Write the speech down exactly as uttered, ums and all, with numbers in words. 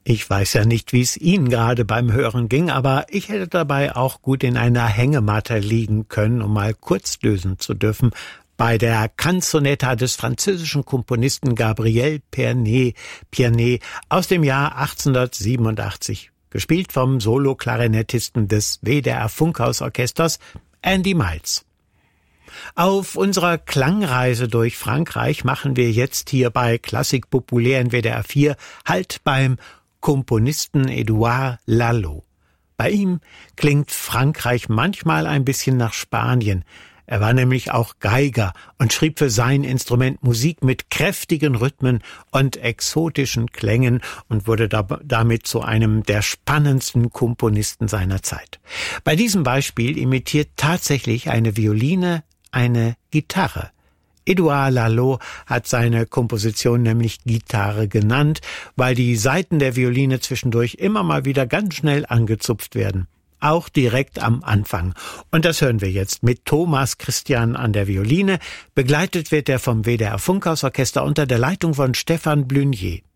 Ich weiß ja nicht, wie es Ihnen gerade beim Hören ging, aber ich hätte dabei auch gut in einer Hängematte liegen können, um mal kurz lösen zu dürfen, bei der Canzonetta des französischen Komponisten Gabriel Pierné, Pierné aus dem Jahr achtzehnhundertsiebenundachtzig, gespielt vom Solo-Klarinettisten des W D R Funkhausorchesters Andy Miles. Auf unserer Klangreise durch Frankreich machen wir jetzt hier bei Klassik Populär in W D R vier Halt beim Komponisten Édouard Lalo. Bei ihm klingt Frankreich manchmal ein bisschen nach Spanien. Er war nämlich auch Geiger und schrieb für sein Instrument Musik mit kräftigen Rhythmen und exotischen Klängen und wurde da, damit zu einem der spannendsten Komponisten seiner Zeit. Bei diesem Beispiel imitiert tatsächlich eine Violine eine Gitarre. Édouard Lalo hat seine Komposition nämlich Gitarre genannt, weil die Saiten der Violine zwischendurch immer mal wieder ganz schnell angezupft werden. Auch direkt am Anfang. Und das hören wir jetzt mit Thomas Christian an der Violine. Begleitet wird er vom W D R Funkhausorchester unter der Leitung von Stefan Blunier.